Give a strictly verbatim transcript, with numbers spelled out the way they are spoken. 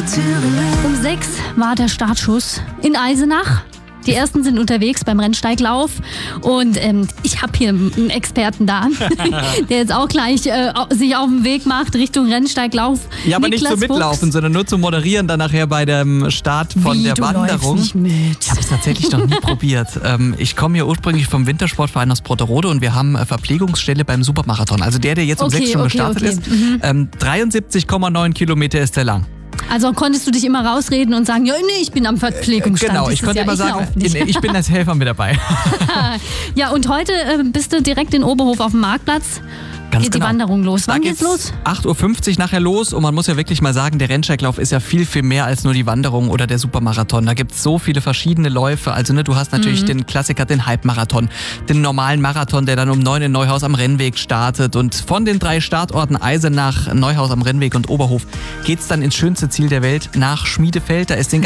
Um sechs war der Startschuss in Eisenach. Die ersten sind unterwegs beim Rennsteiglauf und ähm, ich habe hier einen Experten da, der jetzt auch gleich äh, sich auf den Weg macht Richtung Rennsteiglauf. Ja, aber Niklas nicht zum Mitlaufen, Fuchs. sondern nur zum Moderieren dann nachher bei dem Start von Wie, der du Wanderung. läufst nicht mit. Ich habe es tatsächlich noch nie probiert. Ähm, ich komme hier ursprünglich vom Wintersportverein aus Brotterode und wir haben eine Verpflegungsstelle beim Supermarathon. Also der, der jetzt um Okay, sechs schon okay, gestartet okay. ist. Mhm. Ähm, dreiundsiebzig Komma neun Kilometer ist der lang. Also konntest du dich immer rausreden und sagen, ja, nee, ich bin am Verpflegungsstand. Genau, ich Das ist konnte ja, immer ich sagen, lauf nicht. ich bin als Helfer mit dabei. Ja, und heute äh, bist du direkt in Oberhof auf dem Marktplatz. Ganz Geht genau. die Wanderung los. Da Wann geht's los? acht Uhr fünfzig nachher los und man muss ja wirklich mal sagen, der Rennsteiglauf ist ja viel, viel mehr als nur die Wanderung oder der Supermarathon. Da gibt es so viele verschiedene Läufe. Also ne, du hast natürlich mhm. den Klassiker, den Halbmarathon, den normalen Marathon, der dann um neun in Neuhaus am Rennweg startet. Und von den drei Startorten Eisenach, Neuhaus am Rennweg und Oberhof geht's dann ins schönste Ziel der Welt nach Schmiedefeld. Da ist den